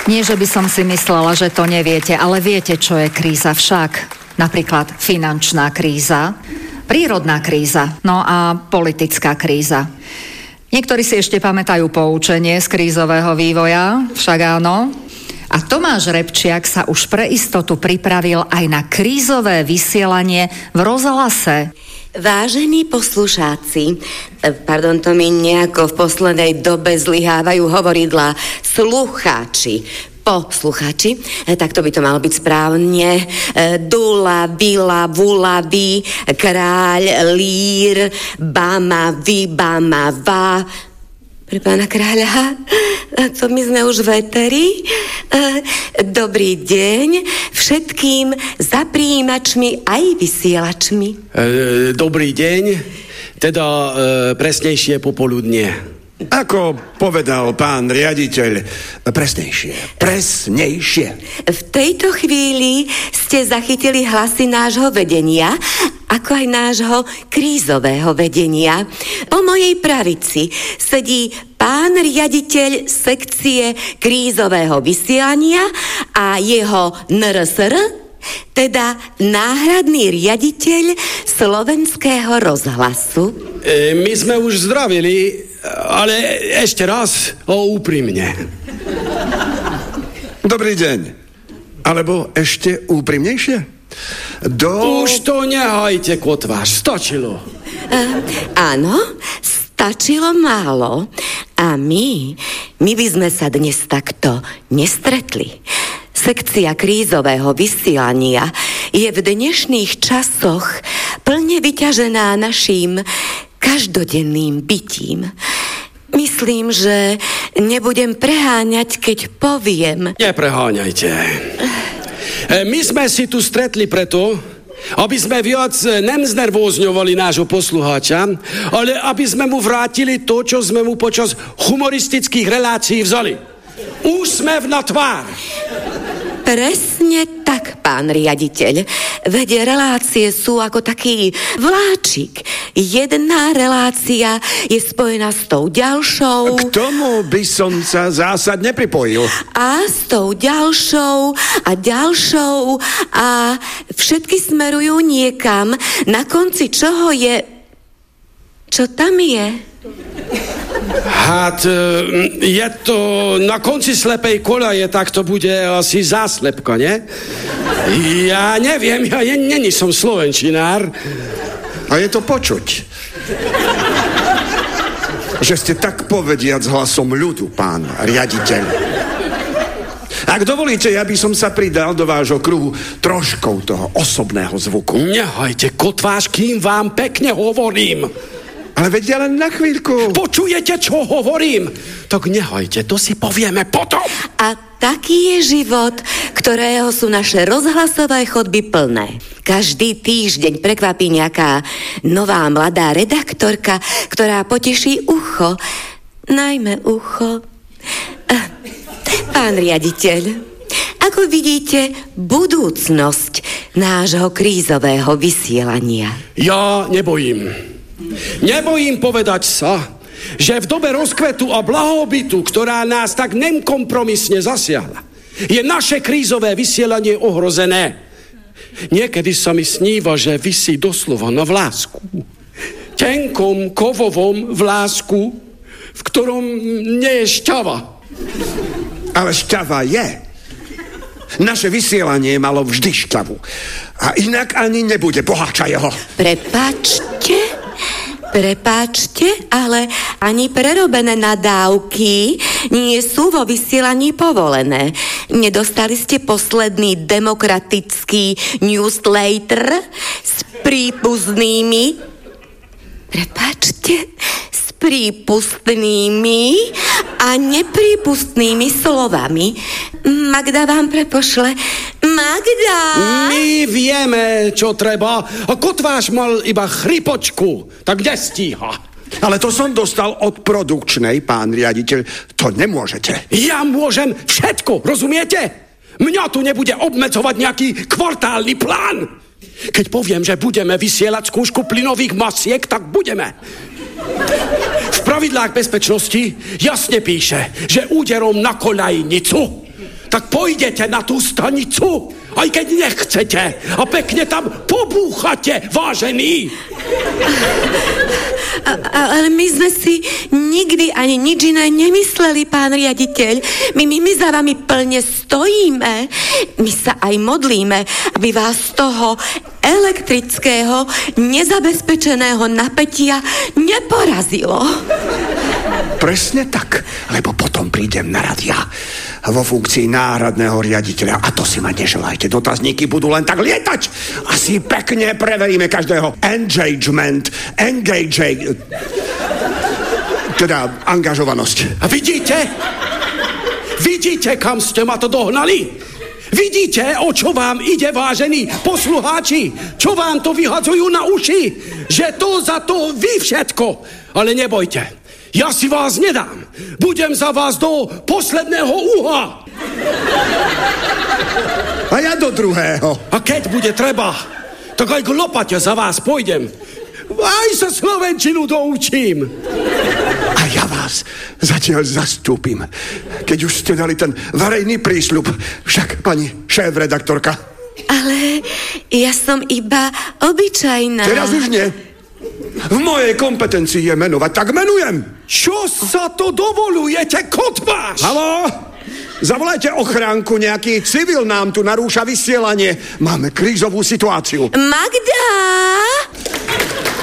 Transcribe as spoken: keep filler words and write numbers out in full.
Nie, že by som si myslela, že to neviete, ale viete, čo je kríza však. Napríklad finančná kríza, prírodná kríza, no a politická kríza. Niektorí si ešte pamätajú poučenie z krízového vývoja, však áno. A Tomáš Repčiak sa už pre istotu pripravil aj na krízové vysielanie v rozhlase. Vážení poslušáci, pardon, to mi nejako v poslednej dobe zlyhávajú hovoridlá, slucháči, poslucháči, tak to by to malo byť správne. Dula, vila, vula, vy, kráľ, lír, bama, vy, bama, va. Pre pána kráľa, to my sme už veteri. Dobrý deň všetkým zapríjimačmi aj vysielačmi. Dobrý deň, teda e, presnejšie popoludnie. Ako povedal pán riaditeľ, presnejšie, presnejšie. V tejto chvíli ste zachytili hlasy nášho vedenia, ako aj nášho krízového vedenia. Po mojej pravici sedí pán riaditeľ sekcie krízového vysielania a jeho en er es er, teda náhradný riaditeľ Slovenského rozhlasu. E, my sme už zdravili, ale ešte raz o úprimne. Dobrý deň. Alebo ešte úprimnejšie? Do... Už to nehajte, kotváš, stačilo. Uh, áno, stačilo málo. A my, my by sme sa dnes takto nestretli. Sekcia krízového vysielania je v dnešných časoch plne vyťažená naším každodenným bytím. Myslím, že nebudem preháňať, keď poviem... Nepreháňajte. My sme si tu stretli preto, aby sme viac nemznervózňovali nášho poslucháča, ale aby sme mu vrátili to, čo sme mu počas humoristických relácií vzali. Úsmev na tvár. Presne tak, pán riaditeľ. Veď relácie sú ako taký vláčik. Jedna relácia je spojená s tou ďalšou. K tomu by som sa zásadne pripojil. A s tou ďalšou a ďalšou a všetky smerujú niekam, na konci čoho je... Čo tam je? Had, je to na konci slepej kolaje, tak to bude asi záslepka, nie? Ja neviem, ja je, není som slovenčinár. A je to počuť, že ste tak povediac hlasom ľudu, pán riaditeľ. Ak dovolíte, ja by som sa pridal do vášho kruhu troškou toho osobného zvuku. Nehajte, kotváš, kým vám pekne hovorím. Ale veď ja len na chvíľku. Počujete, čo hovorím? Tak nehajte, to si povieme potom. A taký je život, ktorého sú naše rozhlasové chodby plné. Každý týždeň prekvapí nejaká nová mladá redaktorka, ktorá poteší ucho, najmä ucho. Pán riaditeľ, ako vidíte budúcnosť nášho krízového vysielania? Ja nebojím. Nebojím povedať sa, že v dobe rozkvetu a blahobytu, ktorá nás tak nekompromisne zasiahla, je naše krízové vysielanie ohrozené. Niekedy sa mi sníva, že visí doslova na vlásku. Tenkom, kovovom vlásku, v ktorom nie je šťava. Ale šťava je. Naše vysielanie malo vždy šťavu. A inak ani nebude, boháča jeho. Prepáčte... Prepáčte, ale ani prerobené nadávky nie sú vo vysielaní povolené. Nedostali ste posledný demokratický newsletter s prípustnými... Prepáčte, s prípustnými a neprípustnými slovami. Magda vám prepošle. Magda! My vieme, čo treba. A kotváš mal iba chrypočku. Tak kde stíha? Ale to som dostal od produkčnej, pán riaditeľ. To nemôžete. Ja môžem všetko, rozumiete? Mňa tu nebude obmedzovať nejaký kvartálny plán. Keď poviem, že budeme vysielať skúšku plynových masiek, tak budeme. V pravidlách bezpečnosti jasne píše, že úderom na koľajnicu tak pôjdete na tú stanicu, aj keď nechcete. A pekne tam pobúchate, vážený. A, a, ale my sme si nikdy ani nič iné nemysleli, pán riaditeľ. My, my, my za vami plne stojíme. My sa aj modlíme, aby vás z toho elektrického, nezabezpečeného napätia neporazilo. Presne tak, lebo potom prídem na rad ja vo funkcii náhradného riaditeľa a to si ma neželajte. Dotazníky budú len tak lietať a si pekne preveríme každého engagement, engage, teda angažovanosť. A vidíte? Vidíte, kam ste ma to dohnali? Vidíte, o čo vám ide, vážení poslucháči? Čo vám to vyhadzujú na uši? Že to za to vy všetko. Ale nebojte, ja si vás nedám. Budem za vás do posledného uha. A ja do druhého. A keď bude treba, tak aj k lopate za vás pôjdem. Aj sa slovenčinu doučím. A ja vás zatiaľ zastúpim. Keď už ste dali ten verejný prísľub. Však, pani šéf-redaktorka. Ale ja som iba obyčajná. Teraz už nie. V mojej kompetencii je menovať, tak menujem. Čo sa to dovolujete, kot váš? Haló? Zavolajte ochránku, nejaký civil nám tu narúša vysielanie. Máme krízovú situáciu. Magda!